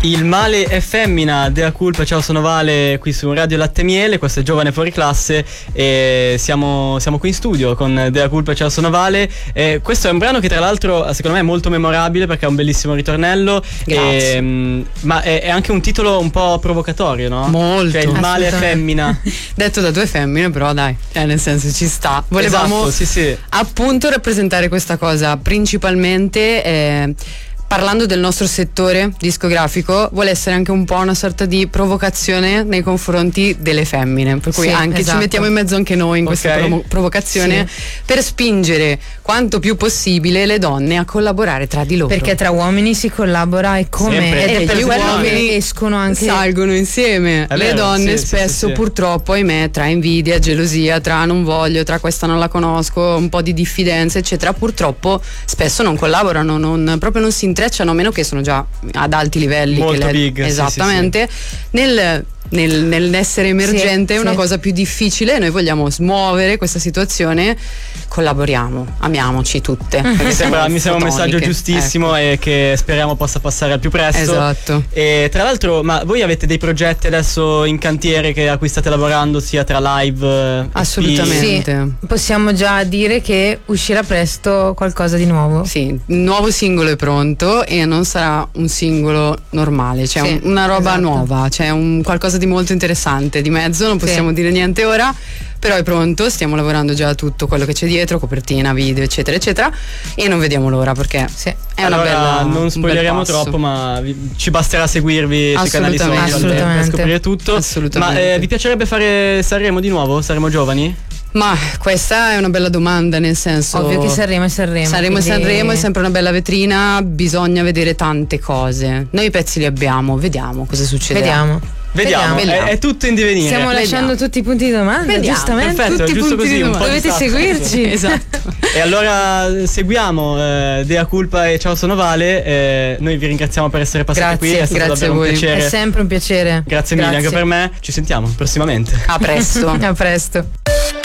Il male è femmina, Dea Culpa, ciao, sono Vale qui su Radio Latte Miele, questo è Giovane Fuori Classe e siamo qui in studio con Dea Culpa, ciao, sono Vale. Questo è un brano che tra l'altro secondo me è molto memorabile perché ha un bellissimo ritornello. Grazie. Ma è anche un titolo un po' provocatorio, no? Molto. Cioè il male è femmina. Detto da due femmine, però dai, nel senso ci sta. Volevamo sì. appunto rappresentare questa cosa principalmente parlando del nostro settore discografico, vuole essere anche un po' una sorta di provocazione nei confronti delle femmine, per cui anche ci mettiamo in mezzo anche noi in questa provocazione per spingere quanto più possibile le donne a collaborare tra di loro. Perché tra uomini si collabora e come? Sempre. Ed è per gli quello uomini che escono anche, salgono insieme. È le vero, donne sì, spesso sì. purtroppo, ahimè, tra invidia, gelosia, tra non voglio, tra questa non la conosco, un po' di diffidenza eccetera, purtroppo spesso non collaborano, proprio non si intrecciano, a meno che sono già ad alti livelli, molto big, esattamente. Nell'essere emergente è una cosa più difficile. Noi vogliamo smuovere questa situazione. Collaboriamo, amiamoci tutte. Mi sembra un messaggio giustissimo, ecco. E che speriamo possa passare al più presto. Esatto. E tra l'altro, ma voi avete dei progetti adesso in cantiere a cui state lavorando, sia tra live? Assolutamente. Sì, possiamo già dire che uscirà presto qualcosa di nuovo. Sì, il nuovo singolo è pronto e non sarà un singolo normale, cioè una roba nuova, c'è qualcosa di molto interessante di mezzo, non possiamo dire niente ora, però è pronto, stiamo lavorando già a tutto quello che c'è dietro, copertina, video eccetera eccetera, e non vediamo l'ora perché è una bella, non spoileriamo troppo, ma ci basterà seguirvi sui canali social per scoprire tutto. Assolutamente. Ma vi piacerebbe fare Sanremo di nuovo? Saremo giovani? Ma questa è una bella domanda, nel senso, ovvio che Sanremo è Sanremo è sempre una bella vetrina, bisogna vedere tante cose. Noi i pezzi li abbiamo, vediamo cosa succederà. Vediamo. È tutto in divenire. Stiamo lasciando tutti i punti di domanda, giustamente. Perfetto, tutti i giusto punti così, di domanda. Dovete seguirci. Esatto. E allora seguiamo Dea Culpa e ciao, sono Vale. Noi vi ringraziamo per essere passati qui, è stato davvero un piacere. È sempre un piacere. Grazie mille anche per me. Ci sentiamo prossimamente. A presto. A presto.